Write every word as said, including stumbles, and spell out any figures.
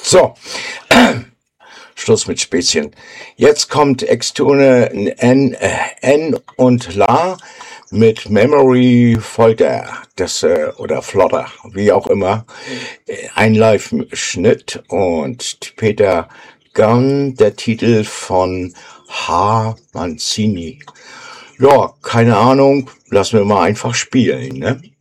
So, Schluss mit Späßchen. Jetzt kommt Extone N, äh, N und La mit Memory Folter, das, äh, oder Flotter, wie auch immer. Ein Live-Schnitt und Peter Gunn, der Titel von H. Mancini. Ja, keine Ahnung, lassen wir mal einfach spielen, ne?